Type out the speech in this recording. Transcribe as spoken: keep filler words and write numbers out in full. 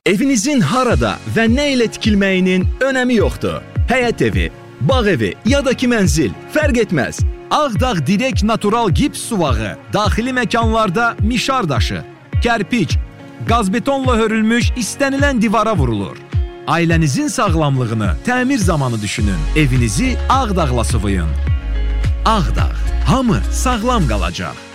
Evinizin harada və nə ilə tikilməyinin önəmi yoxdur. Həyət evi, bağ evi ya da ki mənzil, fərq etməz. Ağdağ Direk Natural Gips suvağı, daxili məkanlarda mişar daşı, kərpiç, qazbetonla hörülmüş istənilən divara vurulur. Ailənizin sağlamlığını təmir zamanı düşünün. Evinizi Ağdağla sıvayın. Ağdağ, hamı sağlam qalacaq.